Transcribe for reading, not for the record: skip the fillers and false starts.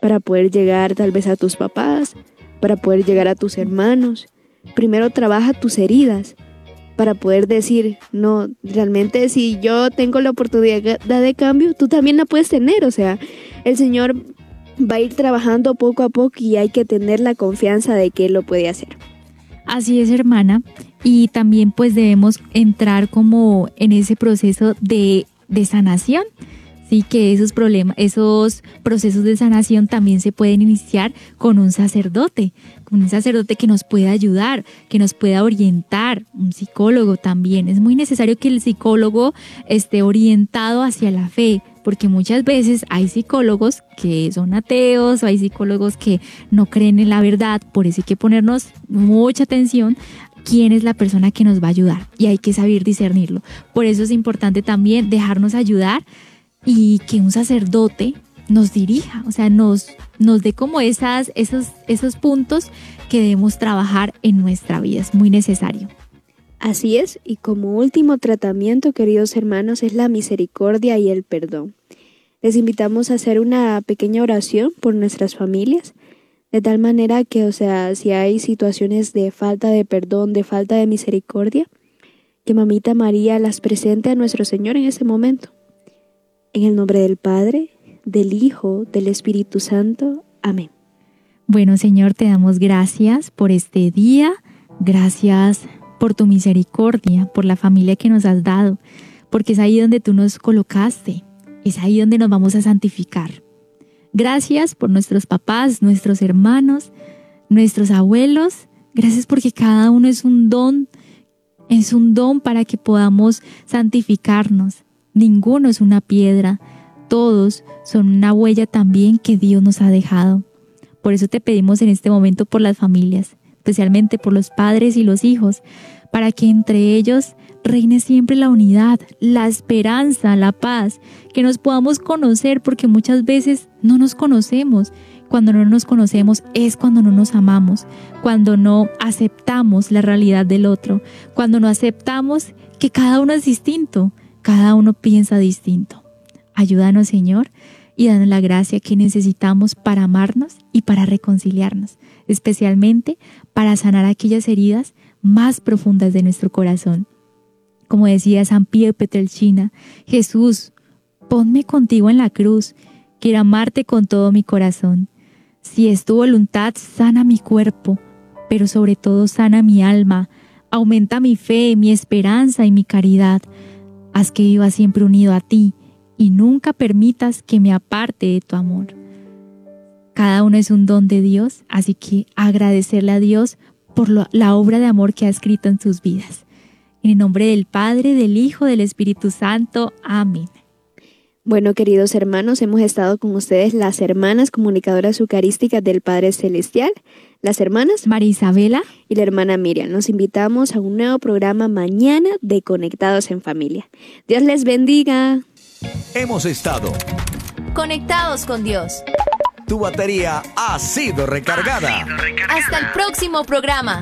para poder llegar tal vez a tus papás, para poder llegar a tus hermanos. Primero trabaja tus heridas para poder decir, no, realmente si yo tengo la oportunidad de cambio, tú también la puedes tener. O sea, el Señor va a ir trabajando poco a poco y hay que tener la confianza de que Él lo puede hacer. Así es, hermana. Y también pues debemos entrar como en ese proceso de sanación. Sí, que esos procesos de sanación también se pueden iniciar con un sacerdote que nos pueda ayudar, que nos pueda orientar, un psicólogo también. Es muy necesario que el psicólogo esté orientado hacia la fe, porque muchas veces hay psicólogos que son ateos o hay psicólogos que no creen en la verdad. Por eso hay que ponernos mucha atención quién es la persona que nos va a ayudar y hay que saber discernirlo. Por eso es importante también dejarnos ayudar y que un sacerdote nos dirija, o sea, nos dé como esos puntos que debemos trabajar en nuestra vida. Es muy necesario. Así es, y como último tratamiento, queridos hermanos, es la misericordia y el perdón. Les invitamos a hacer una pequeña oración por nuestras familias, de tal manera que, o sea, si hay situaciones de falta de perdón, de falta de misericordia, que Mamita María las presente a nuestro Señor en ese momento. En el nombre del Padre, del Hijo, del Espíritu Santo. Amén. Bueno, Señor, te damos gracias por este día, gracias por tu misericordia, por la familia que nos has dado, porque es ahí donde tú nos colocaste, es ahí donde nos vamos a santificar. Gracias por nuestros papás, nuestros hermanos, nuestros abuelos, gracias porque cada uno es un don para que podamos santificarnos. Ninguno es una piedra, todos son una huella también que Dios nos ha dejado. Por eso te pedimos en este momento por las familias, especialmente por los padres y los hijos, para que entre ellos reine siempre la unidad, la esperanza, la paz, que nos podamos conocer, porque muchas veces no nos conocemos. Cuando no nos conocemos es cuando no nos amamos, cuando no aceptamos la realidad del otro, cuando no aceptamos que cada uno es distinto. Cada uno piensa distinto. Ayúdanos, Señor, y danos la gracia que necesitamos para amarnos y para reconciliarnos, especialmente para sanar aquellas heridas más profundas de nuestro corazón. Como decía San Pío Pietrelcina, Jesús, ponme contigo en la cruz, quiero amarte con todo mi corazón. Si es tu voluntad, sana mi cuerpo, pero sobre todo sana mi alma, aumenta mi fe, mi esperanza y mi caridad. Haz que viva siempre unido a ti y nunca permitas que me aparte de tu amor. Cada uno es un don de Dios, así que agradecerle a Dios por la obra de amor que ha escrito en sus vidas. En el nombre del Padre, del Hijo, del Espíritu Santo. Amén. Bueno, queridos hermanos, hemos estado con ustedes las hermanas comunicadoras eucarísticas del Padre Celestial, las hermanas María Isabela y la hermana Miriam. Los invitamos a un nuevo programa mañana de Conectados en Familia. Dios les bendiga. Hemos estado conectados con Dios. Tu batería ha sido recargada. Hasta el próximo programa.